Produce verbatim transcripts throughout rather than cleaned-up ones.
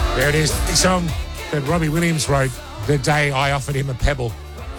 There it is. The song that Robbie Williams wrote the day I offered him a pebble.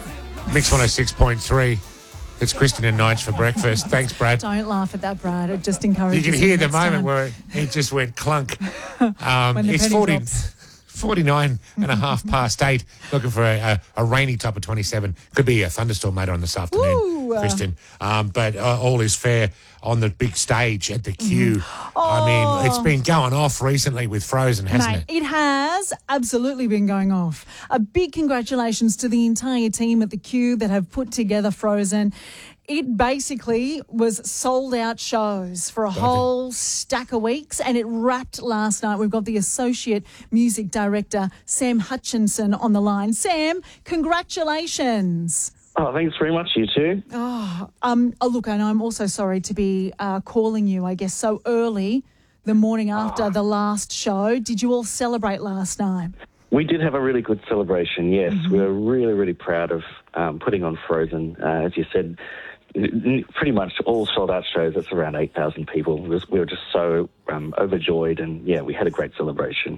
Mix one oh six point three. It's Kristen and Nige for breakfast. Thanks, Brad. Don't laugh at that, Brad. It just encourages You can hear the next moment time. where it just went clunk. Um, When the it's penny forty, drops. forty-nine and a half past eight. Looking for a, a, a rainy top of twenty-seven. Could be a thunderstorm later on this afternoon, Ooh. Kristen. Um, but uh, all is fair on the big stage at the Q. Mm-hmm. I mean, it's Oh. been going off recently with Frozen, hasn't Mate, it? it has absolutely been going off. A big congratulations to the entire team at the Q that have put together Frozen. It basically was sold out shows for a whole stack of weeks, and it wrapped last night. We've got the Associate Music Director, Sam Hutchinson, on the line. Sam, congratulations. Oh, thanks very much, you two. Oh, um, oh, look, and I'm also sorry to be uh, calling you, I guess, so early the morning after the last show. Did you all celebrate last night? We did have a really good celebration, yes. Mm-hmm. We were really, really proud of um, putting on Frozen. Uh, as you said, n- pretty much all sold-out shows. That's around eight thousand people. It was, we were just so um, overjoyed, and, yeah, we had a great celebration.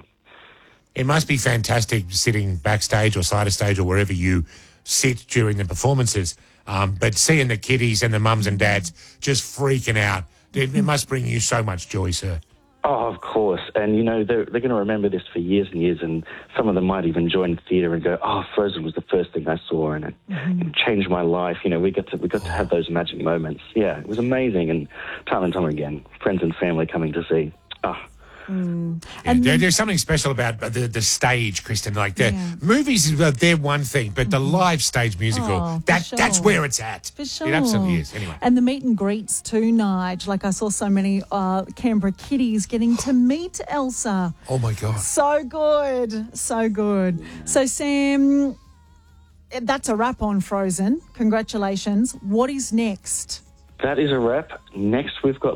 It must be fantastic sitting backstage or side of stage or wherever you sit during the performances. Um, but seeing the kiddies and the mums and dads just freaking out, it, it must bring you so much joy, sir. Oh, of course. And, you know, they're, they're going to remember this for years and years, and some of them might even join theatre and go, oh, Frozen was the first thing I saw, and it, Mm-hmm. it changed my life. You know, we got to we got to have those magic moments. Yeah, it was amazing, and time and time again, friends and family coming to see. Oh, And there, then- there's something special about the the stage, Kristen. Like the Yeah. movies, is- well, they're one thing, but the live stage musical, Oh, for that that's sure. where it's at. For sure. It absolutely is. Anyway, And the meet and greets too, Nige. Like I saw so many uh, Canberra kiddies getting to meet Elsa. oh my God. So good. So good. So, Sam, that's a wrap on Frozen. Congratulations. What is next? that is a wrap. Next, we've got